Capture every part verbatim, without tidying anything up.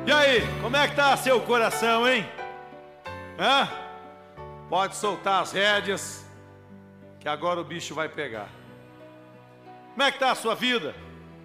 E aí, como é que tá seu coração, hein? Hã? Pode soltar as rédeas, que agora o bicho vai pegar. Como é que tá a sua vida?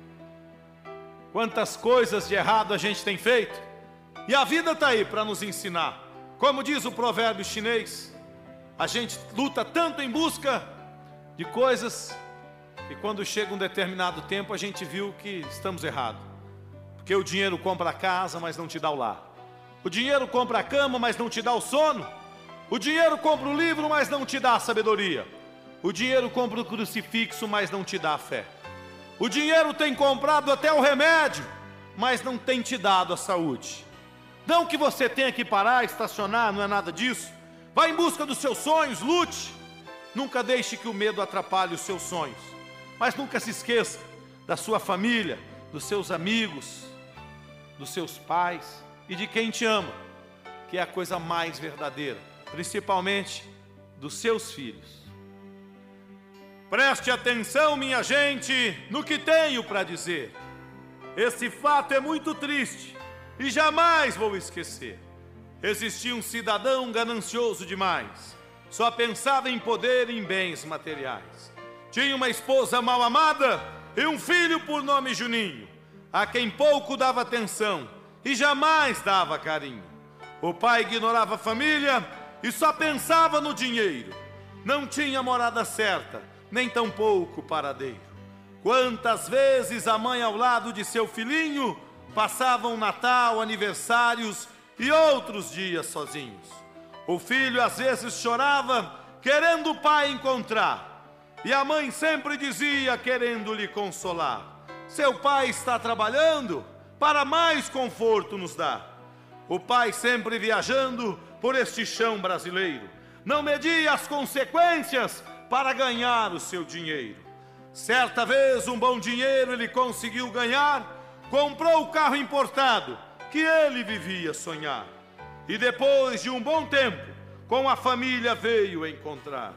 Quantas coisas de errado a gente tem feito? E a vida tá aí para nos ensinar. Como diz o provérbio chinês, a gente luta tanto em busca de coisas que quando chega um determinado tempo a gente viu que estamos errados. Porque o dinheiro compra a casa, mas não te dá o lar. O dinheiro compra a cama, mas não te dá o sono. O dinheiro compra o livro, mas não te dá a sabedoria. O dinheiro compra o crucifixo, mas não te dá a fé. O dinheiro tem comprado até o remédio, mas não tem te dado a saúde. Não que você tenha que parar, estacionar, não é nada disso. Vá em busca dos seus sonhos, lute. Nunca deixe que o medo atrapalhe os seus sonhos. Mas nunca se esqueça da sua família, dos seus amigos, dos seus pais e de quem te ama, que é a coisa mais verdadeira, principalmente dos seus filhos. Preste atenção, minha gente, no que tenho para dizer. Esse fato é muito triste e jamais vou esquecer. Existia um cidadão ganancioso demais, só pensava em poder e em bens materiais. Tinha uma esposa mal amada e um filho por nome Juninho, a quem pouco dava atenção e jamais dava carinho. O pai ignorava a família e só pensava no dinheiro. Não tinha morada certa, nem tampouco paradeiro. Quantas vezes a mãe ao lado de seu filhinho passavam Natal, aniversários e outros dias sozinhos. O filho às vezes chorava querendo o pai encontrar, e a mãe sempre dizia querendo lhe consolar: seu pai está trabalhando para mais conforto nos dar. O pai sempre viajando por este chão brasileiro, não media as consequências para ganhar o seu dinheiro. Certa vez um bom dinheiro ele conseguiu ganhar, comprou o carro importado que ele vivia sonhar. E depois de um bom tempo, com a família veio encontrar.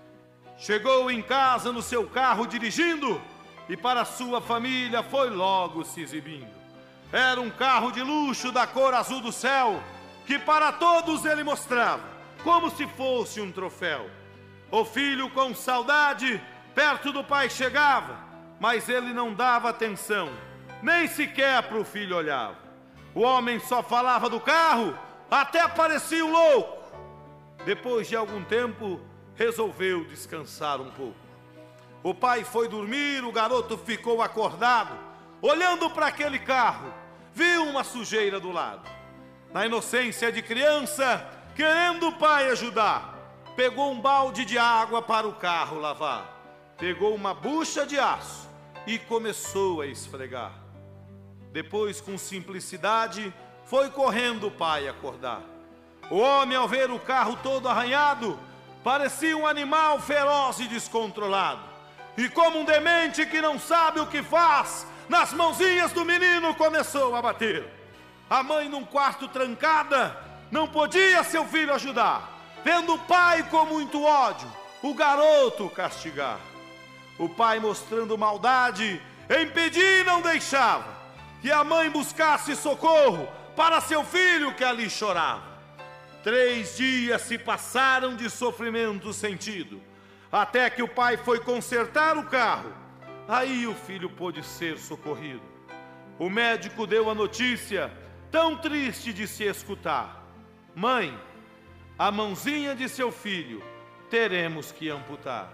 Chegou em casa no seu carro dirigindo, e para sua família foi logo se exibindo. Era um carro de luxo da cor azul do céu, que para todos ele mostrava, como se fosse um troféu. O filho com saudade, perto do pai chegava, mas ele não dava atenção, nem sequer para o filho olhava. O homem só falava do carro, até parecia um louco. Depois de algum tempo, resolveu descansar um pouco. O pai foi dormir, o garoto ficou acordado, olhando para aquele carro, viu uma sujeira do lado. Na inocência de criança, querendo o pai ajudar, pegou um balde de água para o carro lavar, pegou uma bucha de aço e começou a esfregar. Depois, com simplicidade, foi correndo o pai acordar. O homem, ao ver o carro todo arranhado, parecia um animal feroz e descontrolado. E como um demente que não sabe o que faz, nas mãozinhas do menino começou a bater. A mãe, num quarto trancada, não podia seu filho ajudar, vendo o pai com muito ódio, o garoto castigar. O pai, mostrando maldade, impedir e não deixava que a mãe buscasse socorro para seu filho que ali chorava. Três dias se passaram de sofrimento sentido, até que o pai foi consertar o carro. Aí o filho pôde ser socorrido. O médico deu a notícia, tão triste de se escutar: mãe, a mãozinha de seu filho teremos que amputar.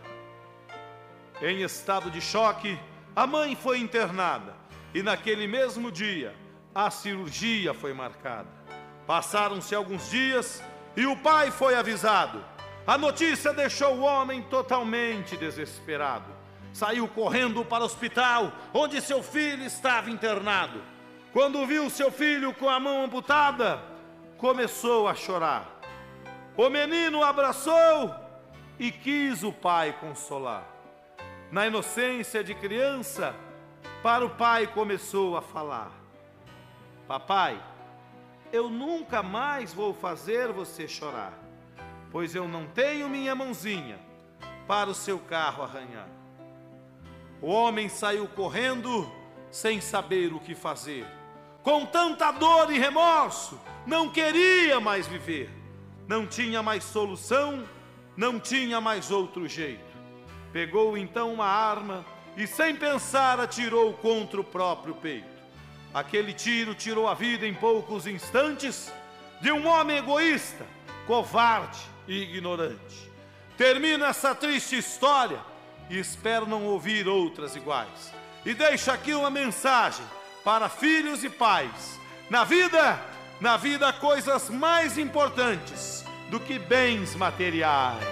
Em estado de choque, a mãe foi internada, e naquele mesmo dia a cirurgia foi marcada. Passaram-se alguns dias e o pai foi avisado. A notícia deixou o homem totalmente desesperado. Saiu correndo para o hospital onde seu filho estava internado. Quando viu seu filho com a mão amputada, começou a chorar. O menino o abraçou e quis o pai consolar. Na inocência de criança, para o pai começou a falar: papai, eu nunca mais vou fazer você chorar, pois eu não tenho minha mãozinha para o seu carro arranhar. O homem saiu correndo sem saber o que fazer. com tanta dor e remorso, não queria mais viver. Não tinha mais solução, não tinha mais outro jeito. Pegou então uma arma e, sem pensar, atirou contra o próprio peito. Aquele tiro tirou a vida em poucos instantes de um homem egoísta, covarde e ignorante. Termina essa triste história e espero não ouvir outras iguais. E deixo aqui uma mensagem para filhos e pais. Na vida, na vida há coisas mais importantes do que bens materiais.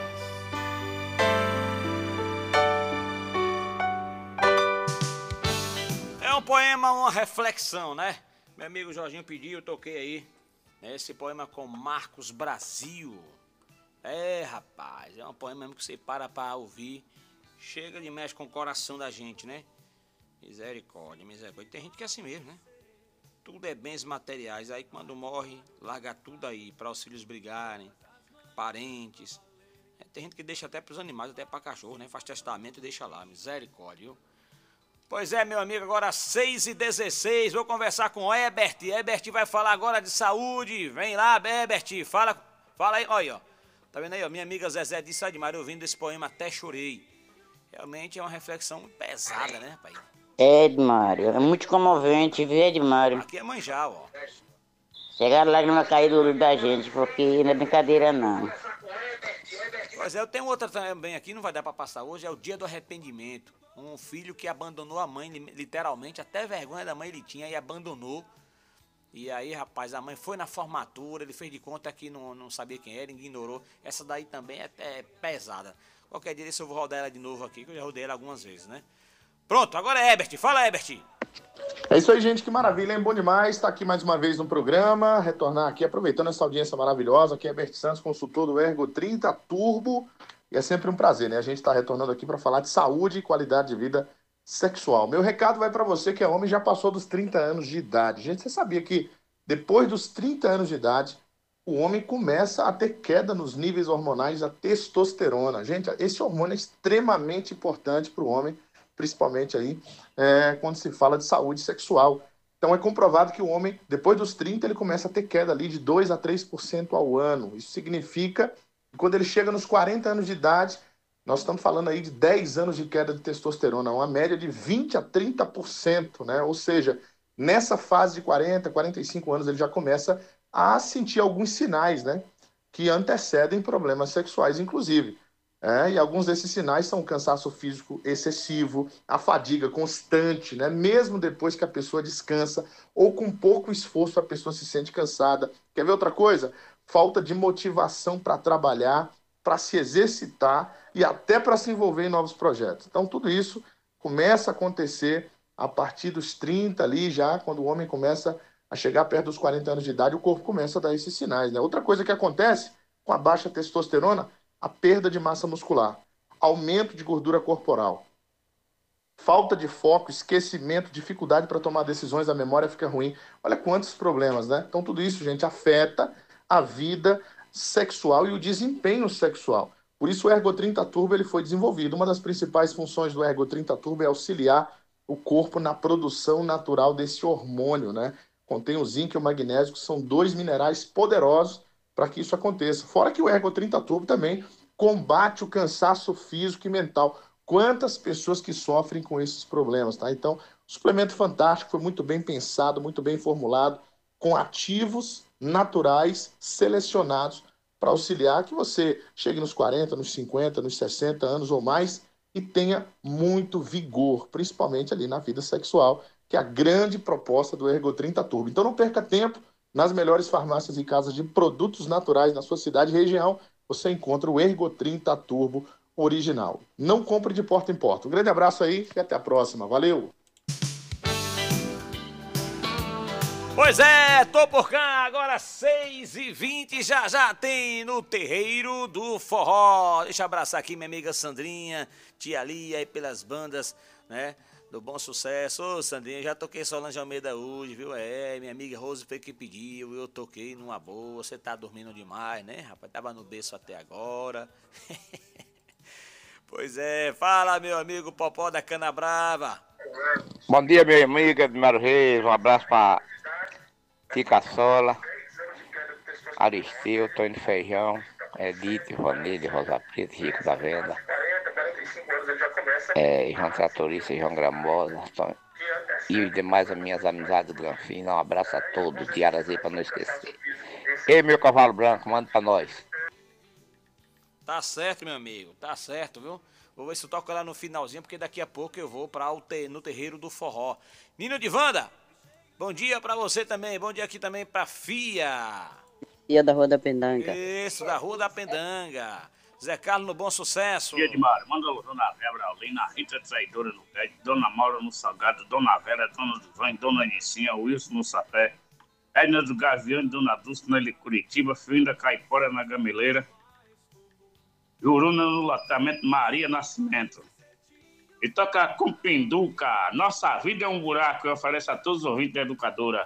É um poema, uma reflexão, né? Meu amigo Jorginho pediu, eu toquei aí. Esse poema com Marcos Brasil. É, rapaz, é um poema mesmo que você para pra ouvir. Chega de mexe com o coração da gente, né? Misericórdia, misericórdia. Tem gente que é assim mesmo, né? Tudo é bens materiais. Aí quando morre, larga tudo aí, para os filhos brigarem, parentes. É, tem gente que deixa até pros animais, até pra cachorro, né? Faz testamento e deixa lá, misericórdia, viu? Pois é, meu amigo, agora às seis e dezesseis, vou conversar com o Herbert. Herbert vai falar agora de saúde. Vem lá, Herbert, fala, fala aí, olha aí, ó. Tá vendo aí, ó, minha amiga Zezé disse, sai demais, ouvindo esse poema até chorei. Realmente é uma reflexão pesada, né, pai? É, Edmário, é muito comovente, viu, Edmário? Aqui é Manjá, ó. Chegar a lágrima cair do olho da gente, porque não é brincadeira, não. Pois é, eu tenho outra também aqui, não vai dar pra passar hoje, é o dia do arrependimento. Um filho que abandonou a mãe, literalmente, até vergonha da mãe ele tinha e abandonou. E aí, rapaz, a mãe foi na formatura, ele fez de conta que não, não sabia quem era, ignorou. Essa daí também é, é pesada. Qualquer dia eu vou rodar ela de novo aqui, que eu já rodei ela algumas vezes, né? Pronto, agora é Herbert. Fala, Herbert. É isso aí, gente, que maravilha, hein? Bom demais estar aqui mais uma vez no programa, retornar aqui, aproveitando essa audiência maravilhosa. Aqui é Herbert Santos, consultor do Ergo trinta Turbo. E é sempre um prazer, né? A gente está retornando aqui para falar de saúde e qualidade de vida sexual. Meu recado vai para você que é homem e já passou dos trinta anos de idade. Gente, você sabia que depois dos trinta anos de idade, o homem começa a ter queda nos níveis hormonais da testosterona. Gente, esse hormônio é extremamente importante para o homem, principalmente aí é, quando se fala de saúde sexual. Então é comprovado que o homem, depois dos trinta, ele começa a ter queda ali de dois a três por cento ao ano. Isso significa que quando ele chega nos quarenta anos de idade, nós estamos falando aí de dez anos de queda de testosterona, uma média de vinte a trinta por cento, né? Ou seja, nessa fase de quarenta, quarenta e cinco anos, ele já começa a sentir alguns sinais, né? Que antecedem problemas sexuais, inclusive. É, e alguns desses sinais são o cansaço físico excessivo, a fadiga constante, né? Mesmo depois que a pessoa descansa ou com pouco esforço a pessoa se sente cansada. Quer ver outra coisa? Falta de motivação para trabalhar, para se exercitar e até para se envolver em novos projetos. Então tudo isso começa a acontecer a partir dos trinta ali, já quando o homem começa a chegar perto dos quarenta anos de idade, o corpo começa a dar esses sinais, né? Outra coisa que acontece com a baixa testosterona, a perda de massa muscular, aumento de gordura corporal, falta de foco, esquecimento, dificuldade para tomar decisões, a memória fica ruim. Olha quantos problemas, né? Então tudo isso, gente, afeta a vida sexual e o desempenho sexual. Por isso o Ergo trinta Turbo ele foi desenvolvido. Uma das principais funções do Ergo trinta Turbo é auxiliar o corpo na produção natural desse hormônio, né? Contém o zinco e o magnésio, que são dois minerais poderosos para que isso aconteça. Fora que o Ergo trinta Turbo também combate o cansaço físico e mental. Quantas pessoas que sofrem com esses problemas, tá? Então, suplemento fantástico, foi muito bem pensado, muito bem formulado, com ativos naturais selecionados para auxiliar que você chegue nos quarenta, nos cinquenta, nos sessenta anos ou mais e tenha muito vigor, principalmente ali na vida sexual, que é a grande proposta do Ergo trinta Turbo. Então não perca tempo, nas melhores farmácias e casas de produtos naturais na sua cidade e região, você encontra o Ergo trinta Turbo original. Não compre de porta em porta. Um grande abraço aí e até a próxima. Valeu! Pois é, tô por cá, agora seis e vinte, já já tem no Terreiro do Forró. Deixa eu abraçar aqui minha amiga Sandrinha, tia Lia aí pelas bandas, né, do Bom Sucesso. Ô Sandrinha, já toquei Solange Almeida hoje, viu? É, minha amiga Rose foi que pediu, eu toquei numa boa. Você tá dormindo demais, né, rapaz? Tava no berço até agora. Pois é, fala meu amigo Popó da Cana Brava. Bom dia, meu amigo Edmário Reis, um abraço para Ticassola, Aristeu, Tony Feijão, Edith, Vanille, Rosa Preta, Chico da Venda, é, João Tratorista, João Gramosa, Tony, e os demais as minhas amizades do Granfina. Um abraço a todos, de Arazei para não esquecer. Ei, meu cavalo branco, manda para nós. Tá certo, meu amigo, tá certo, viu? Vou ver se eu toco lá no finalzinho, porque daqui a pouco eu vou para o te, no terreiro do forró. Nino de Wanda, bom dia para você também, bom dia aqui também para Fia. Fia da Rua da Pendanga. Isso, da Rua da Pendanga. Zé Carlos no Bom Sucesso. Dia de Mar, manda o Dona Vera Aulina, Rita Traidora no Pé, Dona Maura no Salgado, Dona Vera, Dona do Vã, Dona Anicinha, Wilson no Sapé, Edna do Gavião, Dona Dulce na Curitiba, Finda Caipora na Gameleira, Juruna no Lotamento, Maria Nascimento. E toca com Pinduca, Nossa Vida é um Buraco, eu ofereço a todos os ouvintes da Educadora.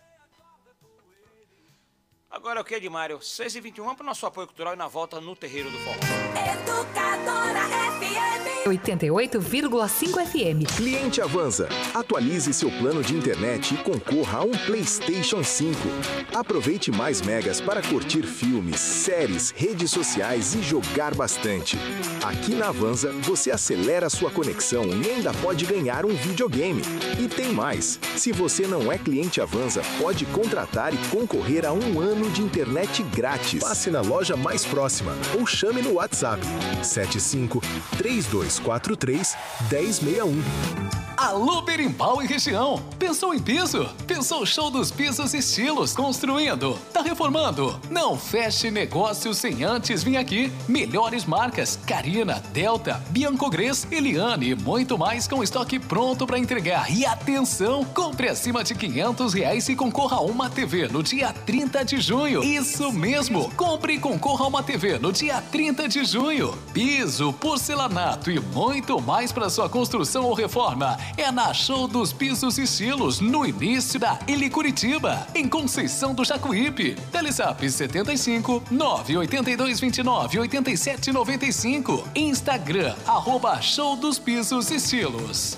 Agora é o que, Edmário? seis e vinte e um, vamos para o nosso apoio cultural e na volta no Terreiro do Forró. Educadora F M oitenta e oito vírgula cinco F M. Cliente Avanza. Atualize seu plano de internet e concorra a um PlayStation cinco. Aproveite mais megas para curtir filmes, séries, redes sociais e jogar bastante. Aqui na Avanza, você acelera sua conexão e ainda pode ganhar um videogame. E tem mais. Se você não é cliente Avanza, pode contratar e concorrer a um ano de internet grátis. Passe na loja mais próxima ou chame no WhatsApp sete cinco três dois quatro três um zero seis um. Alô, Berimbau e região. Pensou em piso? Pensou show dos pisos estilos construindo? Tá reformando? Não feche negócio sem antes vir aqui. Melhores marcas: Carina, Delta, Biancogres, Eliane e muito mais com estoque pronto para entregar. E atenção, compre acima de quinhentos reais e concorra a uma T V no dia trinta de junho. Isso mesmo, compre e concorra a uma T V no dia trinta de junho. Piso, porcelanato e muito mais para sua construção ou reforma. É na Show dos Pisos e Estilos, no início da Eli Curitiba, em Conceição do Jacuípe. Telezap setenta e cinco, nove oito dois dois nove, oito sete nove cinco. Instagram, arroba Show dos Pisos e Estilos.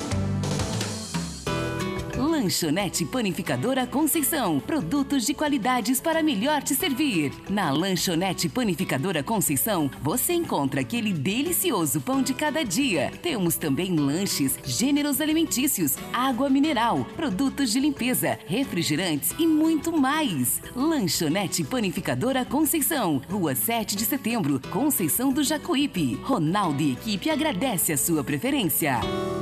Lanchonete Panificadora Conceição. Produtos de qualidades para melhor te servir. Na Lanchonete Panificadora Conceição, você encontra aquele delicioso pão de cada dia. Temos também lanches, gêneros alimentícios, água mineral, produtos de limpeza, refrigerantes e muito mais. Lanchonete Panificadora Conceição. Rua sete de setembro, Conceição do Jacuípe. Ronaldo e equipe agradece a sua preferência.